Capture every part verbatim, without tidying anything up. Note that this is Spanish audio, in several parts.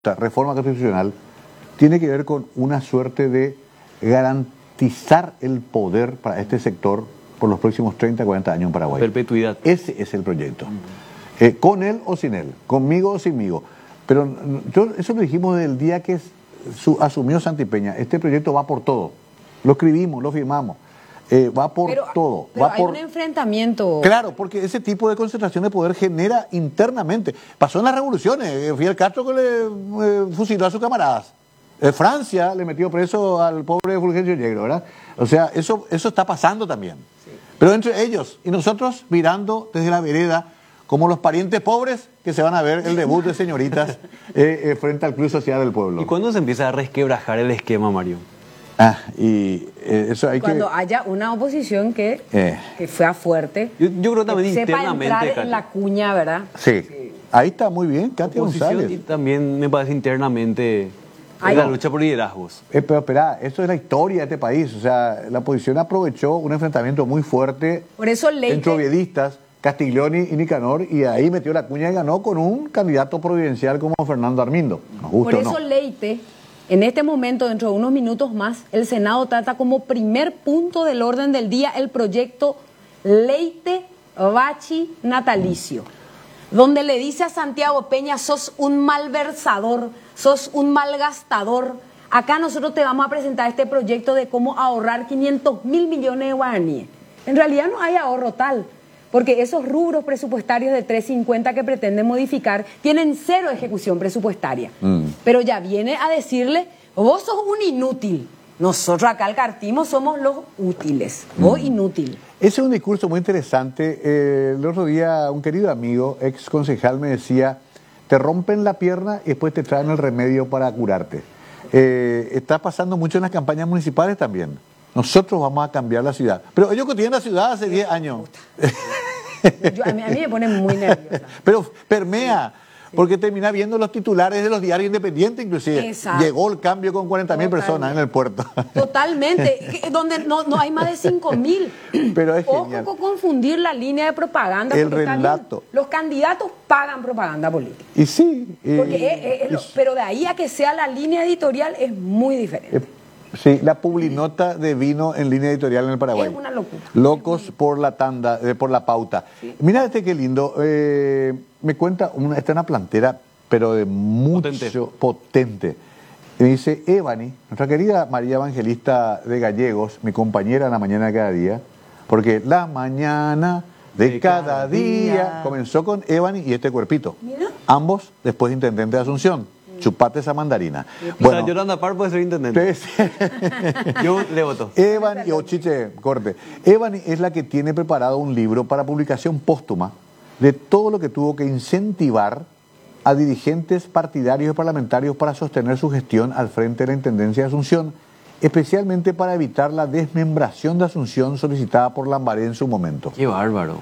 esta reforma constitucional tiene que ver con una suerte de garantizar el poder para este sector por los próximos treinta, cuarenta años en Paraguay. Perpetuidad. Ese es el proyecto. Uh-huh. eh, con él o sin él, conmigo o sinmigo. Pero yo, eso lo dijimos desde el día que su, asumió Santipeña. Este proyecto va por todo. Lo escribimos, lo firmamos. Eh, va por pero, todo. Pero va hay por... un enfrentamiento. Claro, porque ese tipo de concentración de poder genera internamente. Pasó en las revoluciones. Fidel Castro que le eh, fusiló a sus camaradas. Eh, Francia le metió preso al pobre Fulgencio Yegro, ¿verdad? O sea, eso, eso está pasando también. Sí. Pero entre ellos y nosotros mirando desde la vereda como los parientes pobres que se van a ver el debut de señoritas eh, eh, frente al Club Social del Pueblo. ¿Y cuándo se empieza a resquebrajar el esquema, Mario? Ah, y eh, eso hay Cuando que... haya una oposición que, eh. que sea fuerte, yo, yo creo también que sepa internamente, entrar Katia. en la cuña, ¿verdad? Sí. sí, ahí está muy bien, Katia González. Y también me parece internamente en la lucha por liderazgos. Eh, pero espera, esto es la historia de este país, o sea, la oposición aprovechó un enfrentamiento muy fuerte por eso Leite... entre oviedistas, Castiglioni y Nicanor, y ahí metió la cuña y ganó con un candidato providencial como Fernando Armindo. Nos gusta, por eso ¿no? Leite... En este momento, dentro de unos minutos más, el Senado trata como primer punto del orden del día el proyecto Leite Bachi Natalicio, donde le dice a Santiago Peña, sos un malversador, sos un malgastador. Acá nosotros te vamos a presentar este proyecto de cómo ahorrar quinientos mil millones de guaraníes. En realidad no hay ahorro tal, porque esos rubros presupuestarios de trescientos cincuenta que pretenden modificar tienen cero ejecución presupuestaria. Mm. Pero ya viene a decirle, vos sos un inútil. Nosotros acá al Cartimo somos los útiles. Vos mm. inútil. Ese es un discurso muy interesante. Eh, el otro día un querido amigo, ex concejal, me decía, te rompen la pierna y después te traen el remedio para curarte. Eh, está pasando mucho en las campañas municipales también. Nosotros vamos a cambiar la ciudad. Pero ellos tienen la ciudad hace diez años. Yo, a, mí, a mí me pone muy nerviosa. Pero permea, sí. Porque termina viendo los titulares de los diarios independientes, inclusive. Exacto. Llegó el cambio con cuarenta mil personas en el puerto. Totalmente, donde no, no hay más de cinco mil. Pero es Ojo genial. con confundir la línea de propaganda. El relato. Los candidatos pagan propaganda política. Y sí. Y, porque es, es, es lo, pero de ahí a que sea la línea editorial es muy diferente. Es, Sí, la publinota de vino en línea editorial en el Paraguay. Es una locura. Locos por la tanda, eh, por la pauta. Sí. Mira este qué lindo. Eh, me cuenta, una, esta es una plantera, pero de mucho potente. potente. Me dice, Evani, nuestra querida María Evangelista de Gallegos, mi compañera en la mañana de cada día, porque la mañana de, de cada, cada día, día comenzó con Evani y este cuerpito. Mira. Ambos después intendente de Asunción. Chupate esa mandarina. Bueno, o sea, Yolanda Parr puede ser intendente. Yo le voto. Evani, y Ochiche, corte. Evani es la que tiene preparado un libro para publicación póstuma de todo lo que tuvo que incentivar a dirigentes partidarios y parlamentarios para sostener su gestión al frente de la Intendencia de Asunción, especialmente para evitar la desmembración de Asunción solicitada por Lambaré en su momento. ¡Qué bárbaro!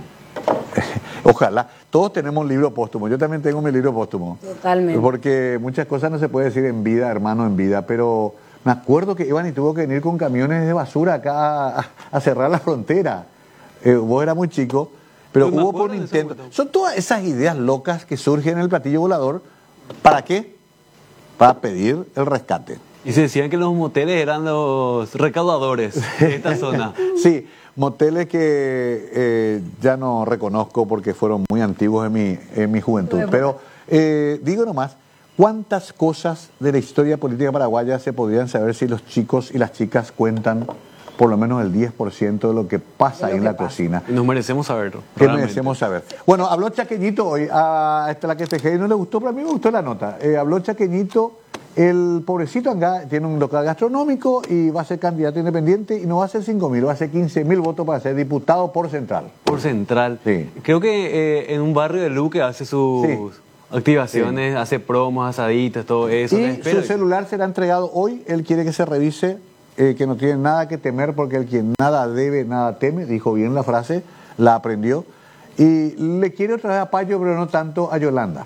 Ojalá. Todos tenemos un libro póstumo. Yo también tengo mi libro póstumo. Totalmente. Porque muchas cosas no se puede decir en vida, hermano, en vida. Pero me acuerdo que Evani tuvo que venir con camiones de basura acá a, a cerrar la frontera. Eh, vos eras muy chico, pero pues hubo por intento. Son todas esas ideas locas que surgen en el platillo volador. ¿Para qué? Para pedir el rescate. Y se decían que los moteles eran los recaudadores de esta zona. Sí. Moteles que eh, ya no reconozco porque fueron muy antiguos en mi, en mi juventud. Pero eh, digo nomás, ¿cuántas cosas de la historia política paraguaya se podrían saber si los chicos y las chicas cuentan por lo menos el diez por ciento de lo que pasa ahí en la pasa. cocina? Y nos merecemos saberlo. ¿Qué merecemos saber? Bueno, habló Chaqueñito hoy, a esta la que Tejeda no le gustó, pero a mí me gustó la nota. Eh, habló Chaqueñito. El pobrecito acá tiene un local gastronómico y va a ser candidato independiente y no va a ser cinco mil, va a ser quince mil votos para ser diputado por Central. Por Central. Sí. Creo que eh, en un barrio de Luque hace sus sí. activaciones, sí. hace promos, asaditas, todo eso. Y su celular será entregado hoy. Él quiere que se revise, eh, que no tiene nada que temer porque el quien nada debe, nada teme. Dijo bien la frase, la aprendió. Y le quiere otra vez a Payo, pero no tanto a Yolanda.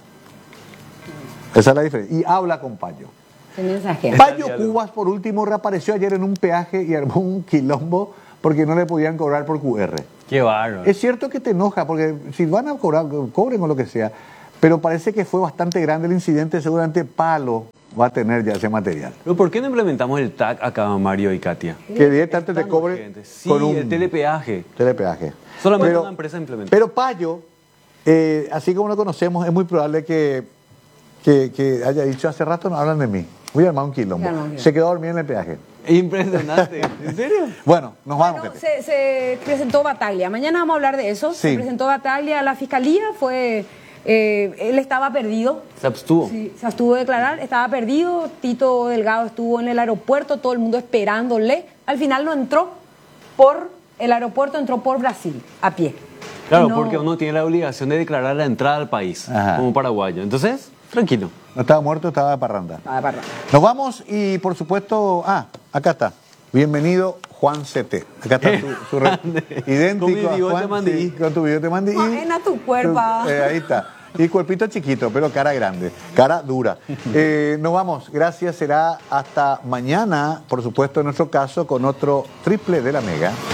Esa es la diferencia. Y habla con Payo. Payo Cubas, por último, reapareció ayer en un peaje y armó un quilombo porque no le podían cobrar por Q R. Qué bárbaro. Es cierto que te enoja, porque si van a cobrar, cobren o lo que sea, pero parece que fue bastante grande el incidente, seguramente Palo va a tener ya ese material. ¿Pero por qué no implementamos el T A C acá, Mario y Katia? Que directamente te cobre Urgente. Sí, con un el telepeaje. telepeaje. Solamente pero, una empresa implementa. Pero Payo, eh, así como lo conocemos, es muy probable que, que, que haya dicho hace rato no hablan de mí. Voy a armar un quilombo. Se quedó dormido en el peaje. Impresionante. ¿En serio? Bueno, nos vamos. Bueno, se, se presentó Bataglia. Mañana vamos a hablar de eso. Sí. Se presentó Bataglia a la fiscalía. Fue, eh, él estaba perdido. Se abstuvo. Sí, se abstuvo de declarar. Estaba perdido. Tito Delgado estuvo en el aeropuerto. Todo el mundo esperándole. Al final no entró por el aeropuerto, entró por Brasil a pie. Claro, no, porque uno tiene la obligación de declarar la entrada al país. Ajá. Como paraguayo. Entonces, tranquilo. No estaba muerto, estaba de parranda. Estaba de parranda. Nos vamos y, por supuesto, ah, acá está. Bienvenido, Juan C T. Acá está su, su re... idéntico con mi a bigote Juan, mandí. Sí, con tu bigote mandí. Buena tu cuerpo. Eh, ahí está. Y cuerpito chiquito, pero cara grande, cara dura. Eh, nos vamos, gracias. Será hasta mañana, por supuesto, en nuestro caso, con otro triple de la Mega.